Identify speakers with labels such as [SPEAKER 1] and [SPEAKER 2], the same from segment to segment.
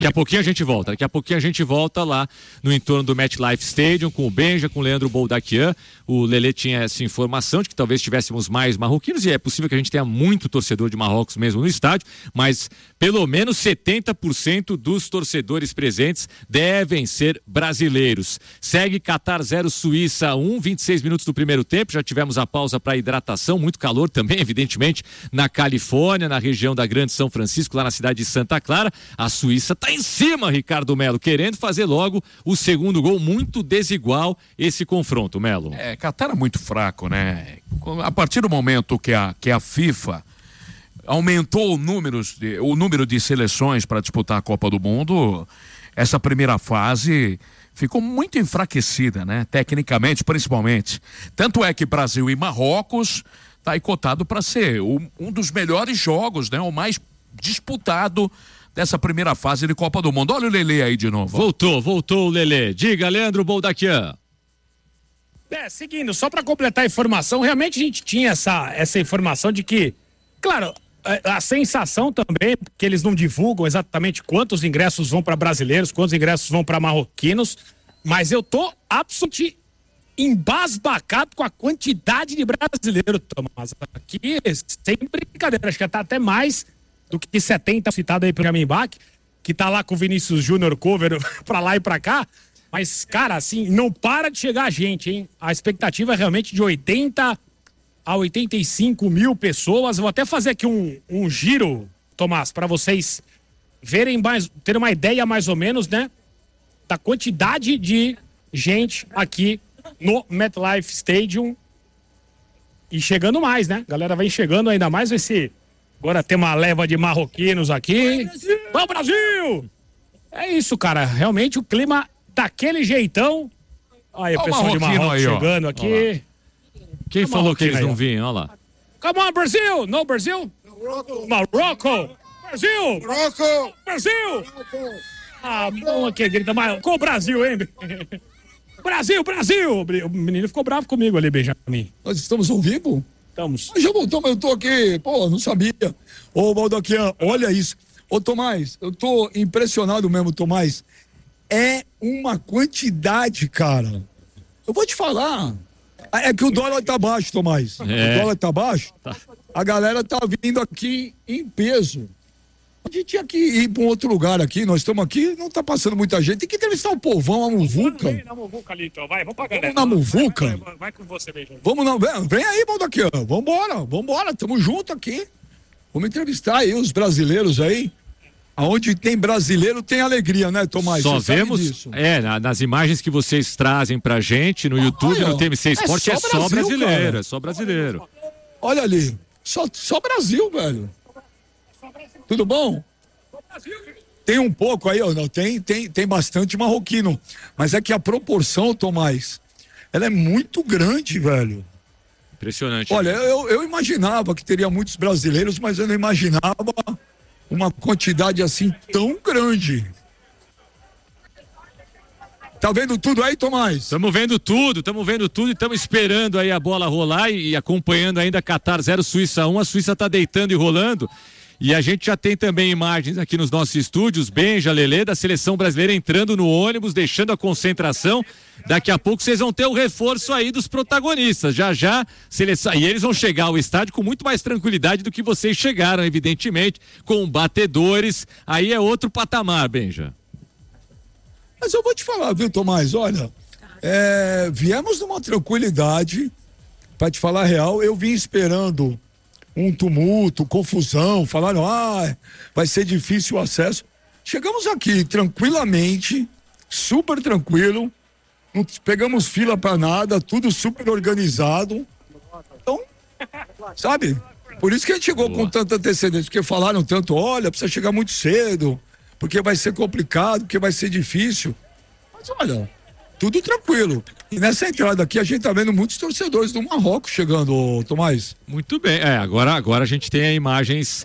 [SPEAKER 1] Daqui a pouquinho a gente volta lá no entorno do MetLife Stadium com o Benja, com o Leandro Boldaquian. O Lelê tinha essa informação de que talvez tivéssemos mais marroquinos, e é possível que a gente tenha muito torcedor de Marrocos mesmo no estádio, mas pelo menos 70% dos torcedores presentes devem ser brasileiros. Segue Qatar 0, Suíça 1, 26 minutos do primeiro tempo, já tivemos a pausa para hidratação, muito calor também, evidentemente, na Califórnia, na região da Grande São Francisco, lá na cidade de Santa Clara. A Suíça está em cima, Ricardo Melo, querendo fazer logo o segundo gol. Muito desigual esse confronto, Melo.
[SPEAKER 2] Qatar é muito fraco, né? A partir do momento que a FIFA aumentou o número de seleções para disputar a Copa do Mundo, essa primeira fase ficou muito enfraquecida, né? Tecnicamente, principalmente. Tanto é que Brasil e Marrocos está aí cotado para ser um dos melhores jogos, né? O mais disputado dessa primeira fase de Copa do Mundo. Olha o Lelê aí de novo.
[SPEAKER 1] Voltou o Lelê. Diga, Leandro Boldaquian.
[SPEAKER 3] Seguindo, só para completar a informação, realmente a gente tinha essa informação de que, claro, a sensação também, que eles não divulgam exatamente quantos ingressos vão para brasileiros, quantos ingressos vão para marroquinos, mas eu tô absolutamente embasbacado com a quantidade de brasileiros, Tomás. Aqui, sem brincadeira, acho que tá até mais do que 70 citado aí pelo Jamin Bach, que tá lá com o Vinícius Júnior cover pra lá e pra cá, mas, cara, assim, não para de chegar gente, hein? A expectativa é realmente de 80 a 85 mil pessoas. Vou até fazer aqui um giro, Tomás, para vocês terem uma ideia mais ou menos, né, da quantidade de gente aqui no MetLife Stadium. E chegando mais, né? A galera vem chegando ainda mais agora tem uma leva de marroquinos aqui. Vamos, Brasil! É isso, cara. Realmente o clima daquele jeitão. Aí, o pessoal de Marrocos aí, chegando aqui.
[SPEAKER 1] Quem falou que eles não vinham? Olha lá.
[SPEAKER 3] Come on, Brasil! No, Brasil! Morocco! Brasil!
[SPEAKER 4] Morocco!
[SPEAKER 3] Brasil! Ah, bom aqui, grita mais. Com o Brasil, hein? Brasil, Brasil! O menino ficou bravo comigo ali, Benjamin.
[SPEAKER 4] Nós estamos ao vivo?
[SPEAKER 3] Estamos.
[SPEAKER 4] Já voltou, mas eu tô aqui. Pô, não sabia. Ô, Baldaquian, olha isso. Ô, Tomás, eu tô impressionado mesmo, Tomás. É uma quantidade, cara. Eu vou te falar. É que o dólar tá baixo, Tomás. O dólar tá baixo. A galera tá vindo aqui em peso. A gente tinha que ir para um outro lugar aqui. Nós estamos aqui, não tá passando muita gente. Tem que entrevistar o povão, a Muvuca.
[SPEAKER 3] Na Muvuca ali, então. Vamos pra galera.
[SPEAKER 4] Vamos na Muvuca.
[SPEAKER 3] Vai com você, Benjamin.
[SPEAKER 4] Vem aí, Baldaquian. Vambora. Tamo junto aqui. Vamos entrevistar aí os brasileiros aí. Aonde tem brasileiro tem alegria, né, Tomás?
[SPEAKER 1] Só vemos, nas imagens que vocês trazem pra gente no YouTube, no TMC Esporte, é só brasileiro, cara. É só brasileiro.
[SPEAKER 4] Olha ali, só Brasil, velho. Tudo bom? Tem um pouco aí, ó, tem bastante marroquino, mas é que a proporção, Tomás, ela é muito grande, velho.
[SPEAKER 1] Impressionante.
[SPEAKER 4] Olha, eu imaginava que teria muitos brasileiros, mas eu não imaginava uma quantidade assim tão grande. Tá vendo tudo aí, Tomás?
[SPEAKER 1] Estamos vendo tudo e estamos esperando aí a bola rolar e acompanhando ainda Qatar 0, Suíça 1. A Suíça tá deitando e rolando. E a gente já tem também imagens aqui nos nossos estúdios, Benja, Lelê, da seleção brasileira entrando no ônibus, deixando a concentração. Daqui a pouco vocês vão ter o reforço aí dos protagonistas. Já, seleção. E eles vão chegar ao estádio com muito mais tranquilidade do que vocês chegaram, evidentemente, com batedores. Aí é outro patamar, Benja.
[SPEAKER 4] Mas eu vou te falar, viu, Tomás? Olha, viemos numa tranquilidade, pra te falar a real, eu vim esperando um tumulto, confusão, falaram, vai ser difícil o acesso. Chegamos aqui tranquilamente, super tranquilo, não pegamos fila pra nada, tudo super organizado. Então, sabe? Por isso que a gente chegou com tanta antecedência, porque falaram tanto, olha, precisa chegar muito cedo, porque vai ser complicado, porque vai ser difícil. Mas olha, tudo tranquilo. E nessa entrada aqui a gente tá vendo muitos torcedores do Marrocos chegando, Tomás.
[SPEAKER 1] Muito bem, agora a gente tem imagens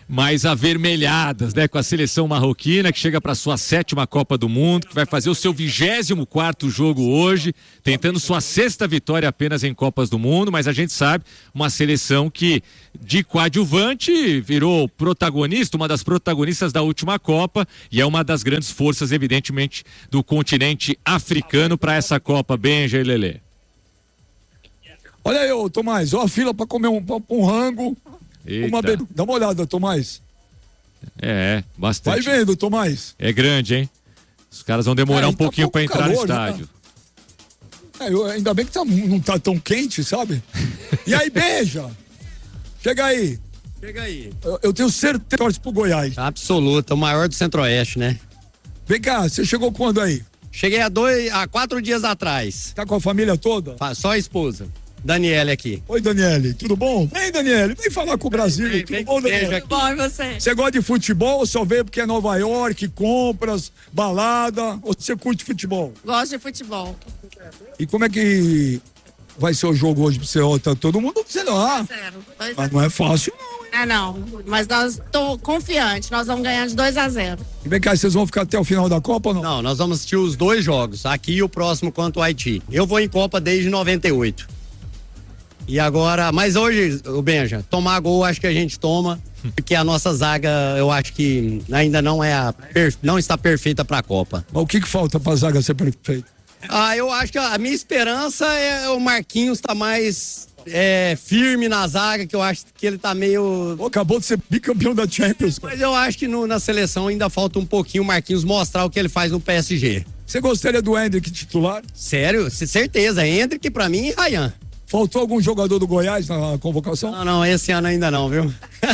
[SPEAKER 1] mais avermelhadas, né? Com a seleção marroquina que chega para sua 7ª Copa do Mundo, que vai fazer o seu 24º jogo hoje, tentando sua 6ª vitória apenas em Copas do Mundo, mas a gente sabe, uma seleção que de coadjuvante virou protagonista, uma das protagonistas da última Copa, e é uma das grandes forças, evidentemente, do continente africano para essa Copa. Benja e Lelê.
[SPEAKER 4] Olha aí, ô Tomás, ó a fila para comer um rango. Dá uma olhada, Tomás.
[SPEAKER 1] Bastante.
[SPEAKER 4] Vai vendo, Tomás.
[SPEAKER 1] É grande, hein? Os caras vão demorar um pouquinho para entrar no estádio.
[SPEAKER 4] Ainda bem que não tá tão quente, sabe? E aí, Benja? Chega aí. Eu tenho certeza que torce pro Goiás.
[SPEAKER 5] Absoluta, o maior do Centro-Oeste, né?
[SPEAKER 4] Vem cá, você chegou quando aí?
[SPEAKER 5] Cheguei há 4 dias atrás.
[SPEAKER 4] Tá com a família toda?
[SPEAKER 5] Só a esposa. Daniele aqui.
[SPEAKER 4] Oi, Daniele, tudo bom? Vem, Daniele, vem falar com o Brasil. Tudo bom, Daniele?
[SPEAKER 6] Tudo bom, e você?
[SPEAKER 4] Você gosta de futebol ou só veio porque é Nova York, compras, balada, ou você curte futebol?
[SPEAKER 6] Gosto de futebol.
[SPEAKER 4] E como é que vai ser o jogo hoje pra você? Tá todo mundo dizendo, mas não é fácil não, hein?
[SPEAKER 6] Não, mas tô confiante, nós vamos ganhar de 2-0.
[SPEAKER 4] E vem cá, vocês vão ficar até o final da Copa ou não?
[SPEAKER 5] Não, nós vamos assistir os 2 jogos, aqui e o próximo contra o Haiti. Eu vou em Copa desde 98. E agora, mas hoje, o Benja, tomar gol acho que a gente toma, porque a nossa zaga eu acho que ainda não está perfeita para a Copa.
[SPEAKER 4] Mas o que falta para a zaga ser perfeita?
[SPEAKER 5] Eu acho que a minha esperança é o Marquinhos tá mais firme na zaga, que eu acho que ele tá meio...
[SPEAKER 4] Acabou de ser bicampeão da Champions.
[SPEAKER 5] Mas eu acho que na seleção ainda falta um pouquinho o Marquinhos mostrar o que ele faz no PSG.
[SPEAKER 4] Você gostaria do Hendrick titular?
[SPEAKER 5] Sério? Certeza, Hendrick pra mim e Ryan.
[SPEAKER 4] Faltou algum jogador do Goiás na convocação?
[SPEAKER 5] Não, esse ano ainda não, viu?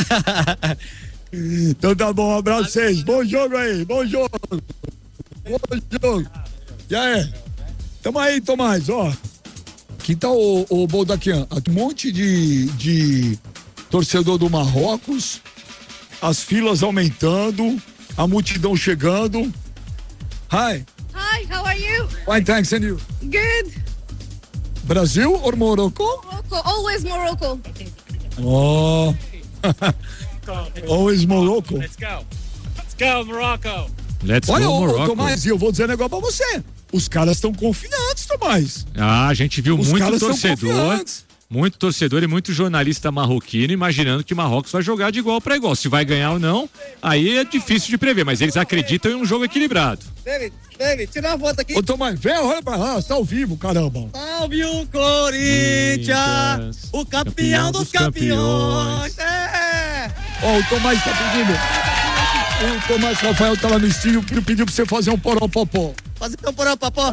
[SPEAKER 4] Então tá bom, um abraço pra vocês. Bom jogo aí, bom jogo. Bom jogo. E aí? Tamo aí, Tomás, ó. Aqui tá o Boldaquian. Um monte de torcedor do Marrocos, as filas aumentando, a multidão chegando. Hi.
[SPEAKER 7] Hi, how are you?
[SPEAKER 4] Fine, thanks, and you?
[SPEAKER 7] Good.
[SPEAKER 4] Brasil or Morocco?
[SPEAKER 7] Morocco, always Morocco.
[SPEAKER 4] Oh. Always Morocco.
[SPEAKER 3] Let's go, Morocco.
[SPEAKER 1] Let's
[SPEAKER 4] Olha,
[SPEAKER 1] go, Morocco.
[SPEAKER 4] Tomás, eu vou dizer um negócio pra você. Os caras estão confiantes, Tomás.
[SPEAKER 1] A gente viu
[SPEAKER 4] Os
[SPEAKER 1] muito
[SPEAKER 4] caras
[SPEAKER 1] torcedor. Muito torcedor e muito jornalista marroquino imaginando que Marrocos vai jogar de igual para igual. Se vai ganhar ou não, aí é difícil de prever, mas eles acreditam em um jogo equilibrado.
[SPEAKER 5] David, tira uma foto aqui.
[SPEAKER 4] Ô, Tomás, vem, olha pra lá, você tá ao vivo, caramba.
[SPEAKER 5] Salve o Corinthians, o campeão dos campeões.
[SPEAKER 4] Ó, o Tomás tá pedindo. O Tomás Rafael tá lá no estúdio, pediu pra você fazer um poró-popó.
[SPEAKER 5] Fazer um poró-popó?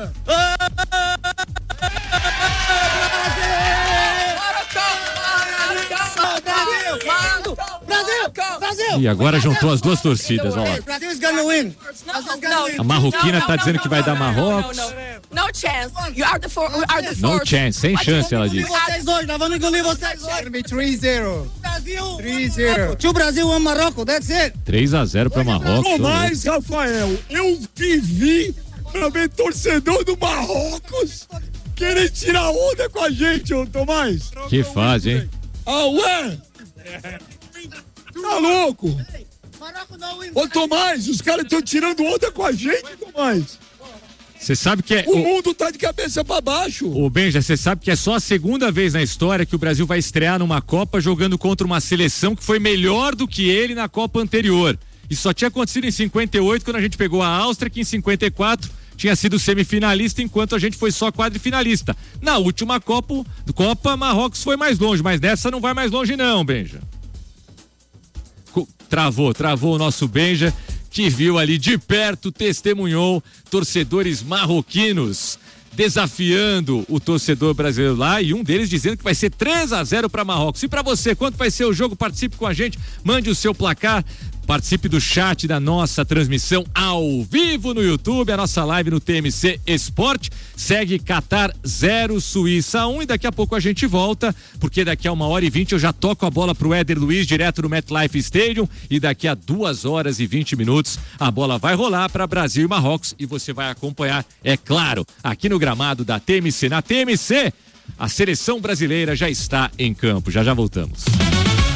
[SPEAKER 6] Brasil!
[SPEAKER 1] E agora juntou as duas torcidas, olha lá. A marroquina tá dizendo que vai dar Marrocos.
[SPEAKER 6] No chance. You are the fourth.
[SPEAKER 1] No chance, sem chance, ela disse.
[SPEAKER 5] Vocês hoje, nós vamos engolir vocês hoje. 3-0. Brasil. 3-0. To Brasil, one Marrocos, that's it.
[SPEAKER 1] 3-0 pra Marrocos.
[SPEAKER 4] Tomás Rafael, eu vivi pra ver torcedor do Marrocos querer tirar onda com a gente, ô Tomás.
[SPEAKER 1] Que fase, hein?
[SPEAKER 4] Ah, ué? Tá louco? Ô Tomás, os caras estão tirando onda com a gente, Tomás.
[SPEAKER 1] Você sabe que é.
[SPEAKER 4] O mundo tá de cabeça pra baixo.
[SPEAKER 1] Ô Benja, você sabe que é só a segunda vez na história que o Brasil vai estrear numa Copa jogando contra uma seleção que foi melhor do que ele na Copa anterior. Isso só tinha acontecido em 58, quando a gente pegou a Áustria, que em 54 tinha sido semifinalista, enquanto a gente foi só quadrifinalista. Na última Copa, Marrocos foi mais longe, mas dessa não vai mais longe não, Benja. Travou o nosso Benja, que viu ali de perto, testemunhou torcedores marroquinos desafiando o torcedor brasileiro lá, e um deles dizendo que vai ser 3-0 para Marrocos. E para você, quanto vai ser o jogo? Participe com a gente, mande o seu placar, participe do chat da nossa transmissão ao vivo no YouTube, a nossa live no TMC Esporte. Segue Qatar 0, Suíça 1, e daqui a pouco a gente volta, porque daqui a 1h20 eu já toco a bola pro Éder Luiz direto no MetLife Stadium, e daqui a 2h20 a bola vai rolar para Brasil e Marrocos, e você vai acompanhar, é claro, aqui no gramado da TMC. Na TMC, a seleção brasileira já está em campo. Já voltamos.